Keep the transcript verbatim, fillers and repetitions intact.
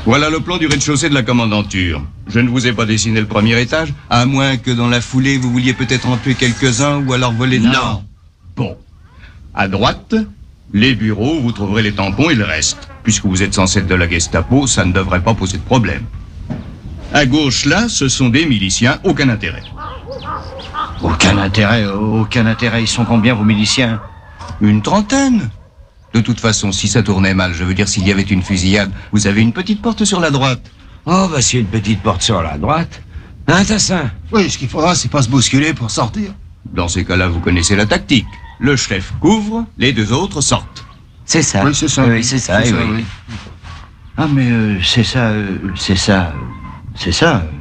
Voilà le plan du rez-de-chaussée de la commandanture. Je ne vous ai pas dessiné le premier étage, à moins que dans la foulée, vous vouliez peut-être en tuer quelques-uns ou alors voler... Non. Bon. À droite, les bureaux, vous trouverez les tampons et le reste. Puisque vous êtes censé être de la Gestapo, ça ne devrait pas poser de problème. À gauche, là, ce sont des miliciens, aucun intérêt. Aucun intérêt, aucun intérêt. Ils sont combien, vos miliciens? Une trentaine. De toute façon, si ça tournait mal, je veux dire, s'il y avait une fusillade, vous avez une petite porte sur la droite. Oh, bah, s'il y a une petite porte sur la droite. Un tassin. Oui, ce qu'il faudra, c'est pas se bousculer pour sortir. Dans ces cas-là, vous connaissez la tactique. Le chef couvre, les deux autres sortent. C'est ça. Oui, c'est ça. Oui, c'est ça, C'est oui. ça, oui. Ah, mais euh, c'est ça, euh, c'est ça, euh, c'est ça.